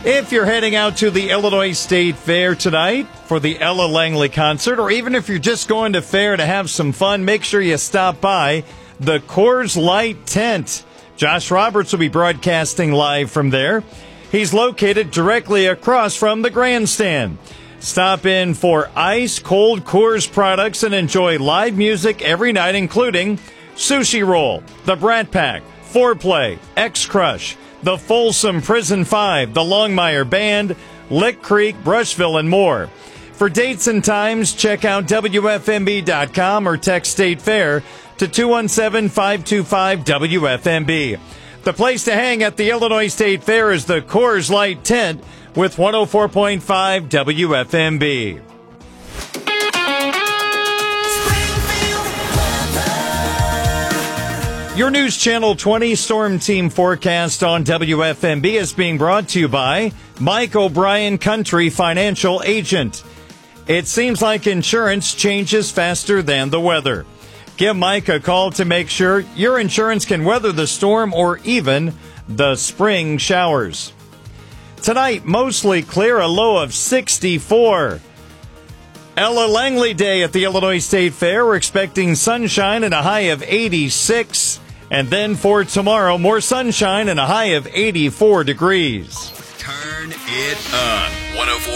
If you're heading out to the Illinois State Fair tonight for the Ella Langley concert, or even if you're just going to fair to have some fun, make sure you stop by the Coors Light tent. Josh Roberts will be broadcasting live from there. He's located directly across from the grandstand. Stop in for ice cold Coors products and enjoy live music every night, including Sushi Roll, The Brat Pack, Foreplay, X-Crush, The Folsom Prison 5, The Longmire Band, Lick Creek, Brushville, and more. For dates and times, check out WFMB.com or text State Fair to 217-525-WFMB. The place to hang at the Illinois State Fair is the Coors Light tent with 104.5 WFMB. Your News Channel 20 Storm Team forecast on WFMB is being brought to you by Mike O'Brien Country Financial Agent. It seems like insurance changes faster than the weather. Give Mike a call to make sure your insurance can weather the storm or even the spring showers. Tonight, mostly clear, a low of 64. Ella Langley Day at the Illinois State Fair. We're expecting sunshine and a high of 86. And then for tomorrow, more sunshine and a high of 84 degrees. Turn it up. 104.